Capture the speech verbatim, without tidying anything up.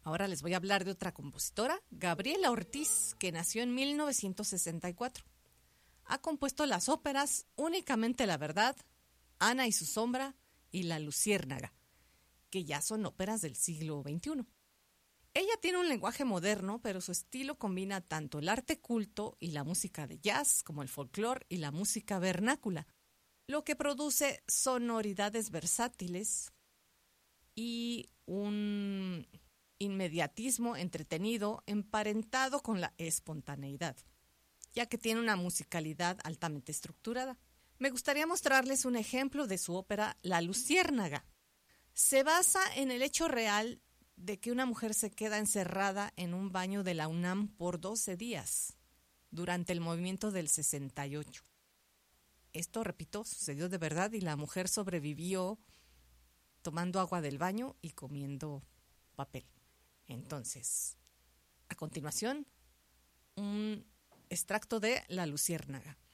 Ahora les voy a hablar de otra compositora, Gabriela Ortiz, que nació en mil novecientos sesenta y cuatro. Ha compuesto las óperas Únicamente la Verdad, Ana y su sombra y La Luciérnaga, que ya son óperas del siglo veintiuno. Ella tiene un lenguaje moderno, pero su estilo combina tanto el arte culto y la música de jazz como el folclore y la música vernácula, lo que produce sonoridades versátiles y un inmediatismo entretenido emparentado con la espontaneidad, ya que tiene una musicalidad altamente estructurada. Me gustaría mostrarles un ejemplo de su ópera La Luciérnaga. Se basa en el hecho real de que una mujer se queda encerrada en un baño de la UNAM por doce días durante el movimiento del sesenta y ocho. Esto, repito, sucedió de verdad y la mujer sobrevivió tomando agua del baño y comiendo papel. Entonces, a continuación, un extracto de La Luciérnaga.